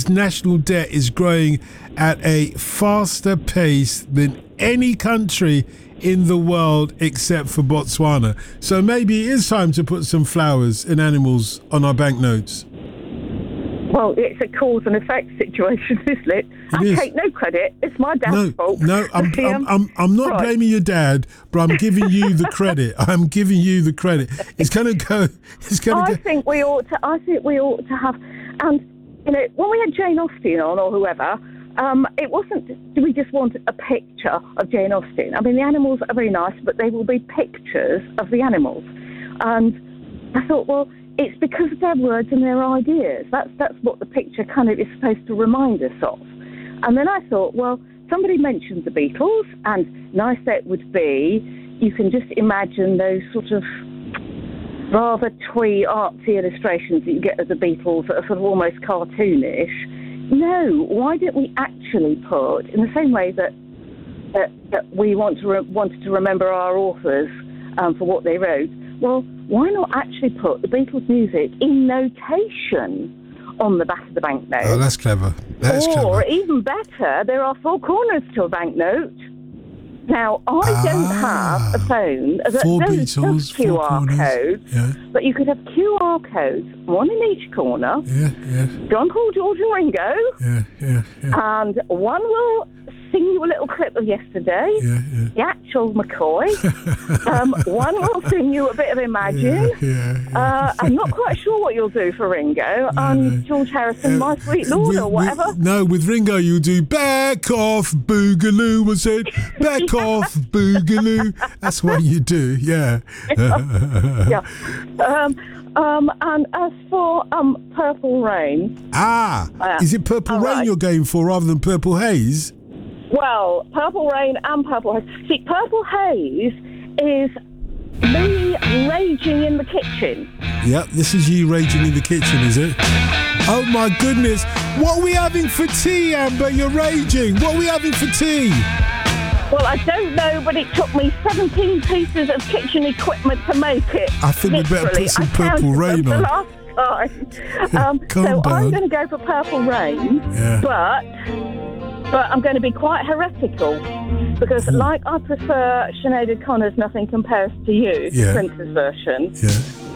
Britain's national debt is growing at a faster pace than any country in the world except for Botswana. So maybe it is time to put some flowers and animals on our banknotes. Well, it's a cause and effect situation, isn't it? I take no credit. It's my dad's fault. No, I'm not blaming your dad, but I'm giving you the credit. I'm giving you the credit. It's going to go. I think we ought to have. And when we had Jane Austen on or whoever, it wasn't. Do we just want a picture of Jane Austen? I mean, the animals are very nice, but they will be pictures of the animals. And I thought, well, it's because of their words and their ideas. That's what the picture kind of is supposed to remind us of. And then I thought, well, somebody mentioned the Beatles, and nice that would be, you can just imagine those sort of rather twee, artsy illustrations that you get of the Beatles that are sort of almost cartoonish. No, why don't we actually put, in the same way that we wanted to remember our authors for what they wrote, well, why not actually put the Beatles' music in notation on the back of the banknote? Oh, that's clever. Or even better, there are 4 corners to a banknote. Now, I don't have a phone that does QR codes, but you could have QR codes, one in each corner. John, Paul, George and Ringo. And one will sing you a little clip of yesterday, the actual McCoy. One will sing you a bit of Imagine. I'm not quite sure what you'll do for Ringo. George Harrison, My Sweet Lord, or whatever. With Ringo you'll do Back Off Boogaloo, I said. Back off Boogaloo. That's what you do, and as for Purple Rain... is it Purple Rain you're going for rather than Purple Haze? Well, Purple Rain and Purple Haze. See, Purple Haze is me raging in the kitchen. Yep, this is you raging in the kitchen, is it? Oh my goodness. What are we having for tea, Amber? You're raging. What are we having for tea? Well, I don't know, but it took me 17 pieces of kitchen equipment to make it. I think we better put some Purple Rain on. So I'm going to go for Purple Rain, but I'm going to be quite heretical because, like I prefer Sinead O'Connor's Nothing Compares to You, Prince's version,